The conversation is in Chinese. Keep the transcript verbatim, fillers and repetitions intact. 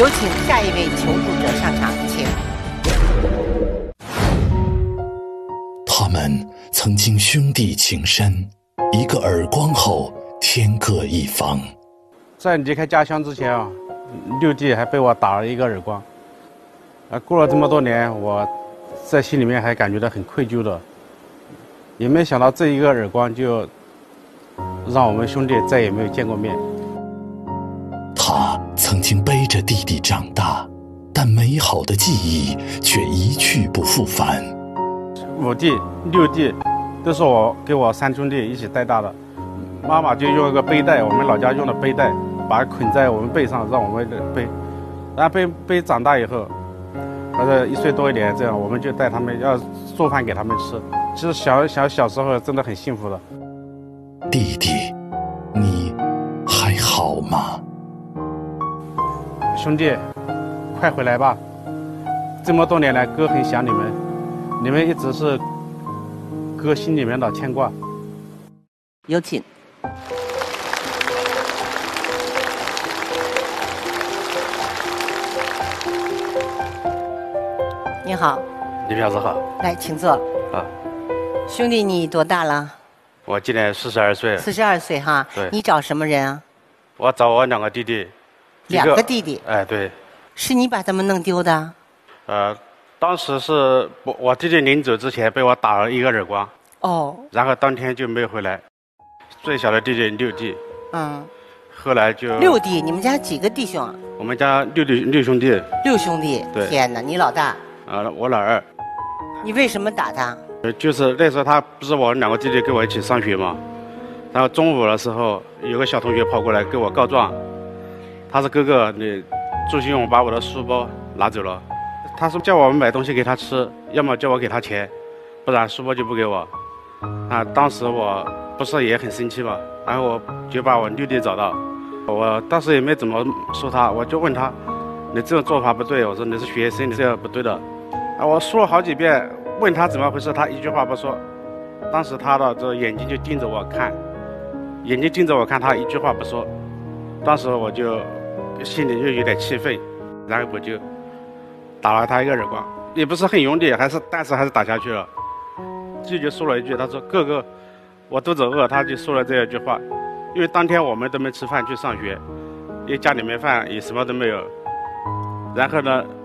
有请下一位求助者上场，请。 他们曾经兄弟情深，一个耳光后天各一方。 在离开家乡之前啊，六弟还被我打了一个耳光。啊，过了这么多年，我在心里面还感觉到很愧疚的，也没想到这一个耳光就让我们兄弟再也没有见过面。 他曾经背着弟弟长大，但美好的记忆却一去不复返。 五弟、六弟都是我给我三兄弟一起带大的，妈妈就用一个背带，我们老家用的背带，把它捆在我们背上，让我们背。然后背背长大以后，他说一岁多一点，这样我们就带他们要做饭给他们吃。其实小小小时候真的很幸福的。 弟弟，你还好吗？ 兄弟，快回来吧！这么多年来，哥很想你们，你们一直是哥心里面的牵挂。 有请。你好。 李表子好。 来，请坐。 啊。 兄弟，你多大了？ 我今年四十二岁。 四十二岁哈。 对。 你找什么人啊？ 我找我两个弟弟。 两个弟弟。 哎，对。 是你把他们弄丢的？ 呃，当时是我我弟弟临走之前被我打了一个耳光。 哦。 然后当天就没有回来。最小的弟弟六弟。 嗯。 后来就。 六弟，你们家几个弟兄啊？ 我们家六弟六兄弟。 六兄弟。 对。 天哪，你老大。 啊，我老二。 你为什么打他？ 呃，就是那时候他不是我两个弟弟跟我一起上学嘛，然后中午的时候有个小同学跑过来跟我告状，他说哥哥，你朱新勇把我的书包拿走了，他说叫我们买东西给他吃，要么叫我给他钱，不然书包就不给我。啊，当时我不是也很生气嘛，然后我就把我六弟找到，我当时也没怎么说他，我就问他，你这种做法不对，我说你是学生，你这样不对的。啊，我说了好几遍，问他怎么回事，他一句话不说。当时他的这眼睛就盯着我看，眼睛盯着我看，他一句话不说。当时我就心里就有点气愤，然后我就打了他一个耳光，也不是很用力，还是但是还是打下去了。舅舅说了一句，他说哥哥，我肚子饿，他就说了这样一句话。因为当天我们都没吃饭去上学，因为家里面饭也什么都没有。然后呢，